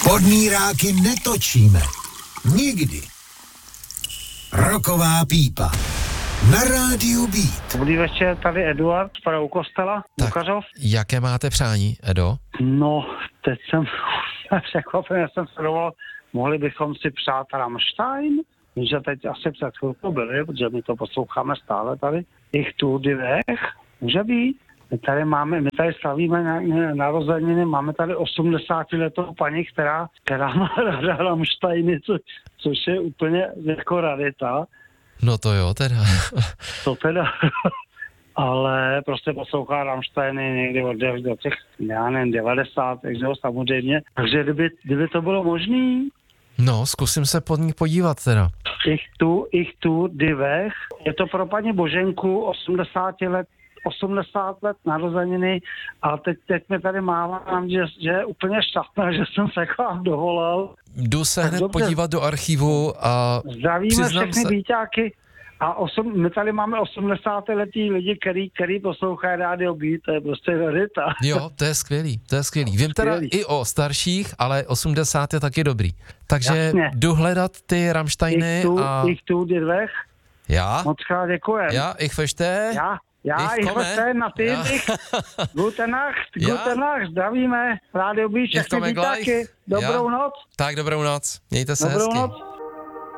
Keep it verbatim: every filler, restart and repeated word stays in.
Podmíráky netočíme. Nikdy. Roková pípa. Na rádiu Beat. Dobrý večer, tady Eduard z Prahu Kostela, Lukařov. Jaké máte přání, Edo? No, teď jsem překvapený, jsem se dovolal, mohli bychom si přát Rammstein, že teď asi před chvilkou byli, protože my to posloucháme stále tady. Ich tu die Weg, může být. My tady máme, my tady slavíme narozeniny, máme tady osmdesátiletou paní, která, která má ráda Rammsteiny, co, což je úplně jako rarita. No to jo, teda. To teda, ale prostě poslouchá Rammsteiny někdy od do těch, já nevím, devadesát, takže samozřejmě. Takže kdyby, kdyby to bylo možný, no, zkusím se pod ní podívat teda. Ich tu, ich tu, die Weg. Je to pro paní Boženku osmdesát let, osmdesát let narozeniny a teď, teď mi tady mávám, že, že je úplně šťastná, že jsem se k vám dovolal. Jdu se hned dobře podívat do archivu a zdravíme všechny se... Víťáky a osm, my tady máme osmdesátiletí lidi, který, který poslouchají rádio Beat, to je prostě rarita. Jo, to je skvělý, to je skvělý. Vím teda skvělý. I o starších, ale osmdesát je taky dobrý. Takže jasně, jdu hledat ty Rammsteiny ich tu, a... Ich tu, die Weg. Já? Moc krát děkujem. Já, ich verstehe. Já. Ja, ich, ich verstehe natürlich. Ja. Gute Nacht, ja. Gute Nacht, zdravíme, rádio Beat, všechny vítáky. Dobrou ja. noc. Tak, dobrou noc, mějte se dobrou hezky. Noc.